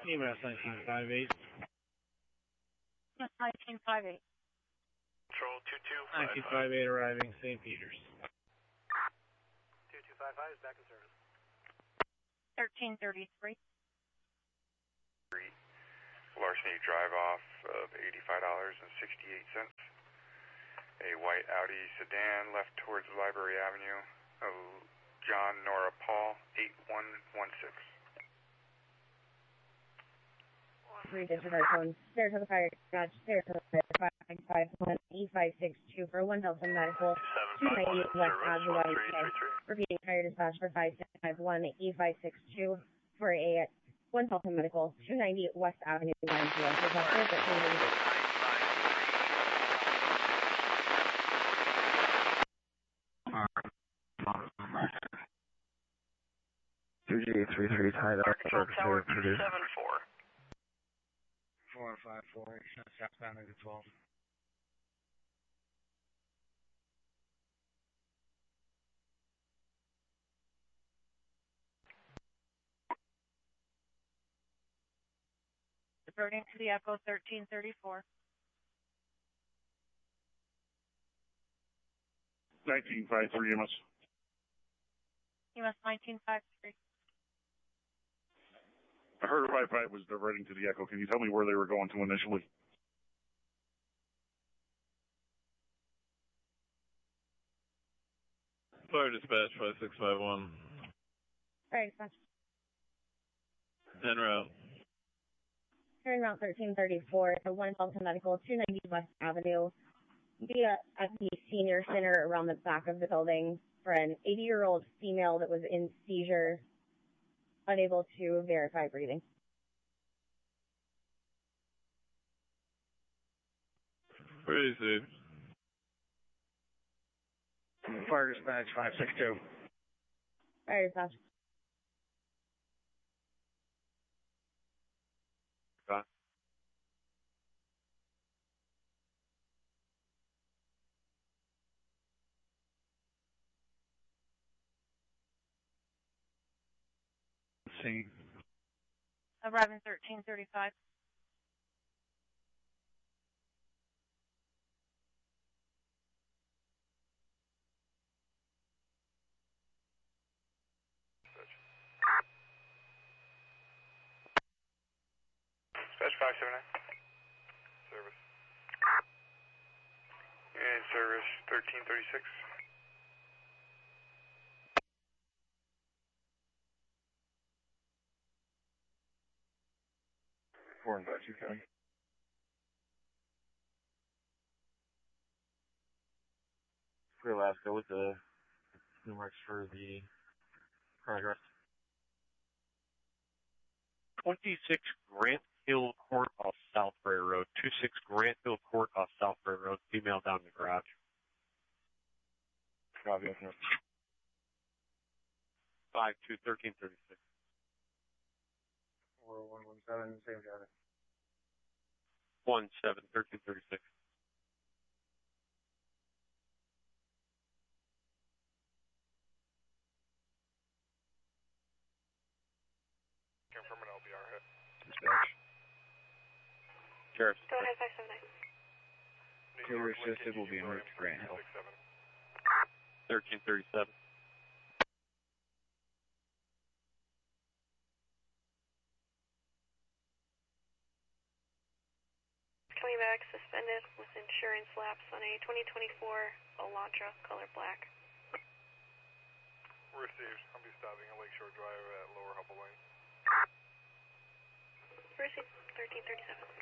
EMS 1958. Yes, 1958. Control 2255. 1958 arriving St. Peters. 2255 is back in service. 1333. Larceny drive-off of $85.68. A white Audi sedan left towards Library Avenue. John Nora Paul, 8116. 3-digit phone. Stairs to the fire garage. Stairs to the fire. 551 E562 for 1 Delta Medical. 298 West Avenue. Repeating fire dispatch for 551 E562 for a 1 Delta Medical. 298 West Avenue. 2G33 tied up. Control Tower 274. 454, southbound into 12. Diverting to the Echo 1334. 1953 EMS. EMS 1953. I heard 55 was diverting to the Echo. Can you tell me where they were going to initially? Fire dispatch 5651. Fire dispatch. En route. Turn route 1334 to 1 Delta Medical, 290 West Avenue. Be at the senior center around the back of the building for an 80-year-old female that was in seizure, unable to verify breathing. Pretty safe. Fire dispatch 562. Fire dispatch. Scene. Arriving 1335. Dispatch 579. Service. In service 1336. Four and 5 County. For Alaska, with the numerics for the progress. 26 Grant Hill Court off South Prairie Road. 26 Grant Hill Court off South Prairie Road. Female down in the garage. Copy, open up. 521336. 4117, same driver. 171336. Confirm an LBR hit. Dispatch. Sheriff. Go ahead, 579. Killer assisted will be en route to Grant Hill. 1337. Coming back, suspended with insurance lapse on a 2024 Elantra, color black. Received. I'll be stopping at Lakeshore Drive at Lower Hubble Lane. Received, 1337.